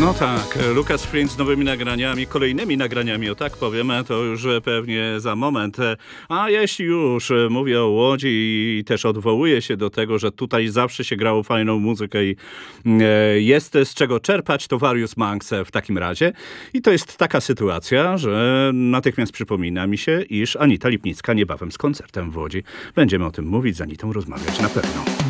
No tak, Lucas Friend z nowymi nagraniami, kolejnymi nagraniami, o tak powiem, to już pewnie za moment. A jeśli już mówię o Łodzi i też odwołuję się do tego, że tutaj zawsze się grało fajną muzykę i jest z czego czerpać, to Various Monks w takim razie. I to jest taka sytuacja, że natychmiast przypomina mi się, iż Anita Lipnicka niebawem z koncertem w Łodzi. Będziemy o tym mówić, z Anitą rozmawiać na pewno.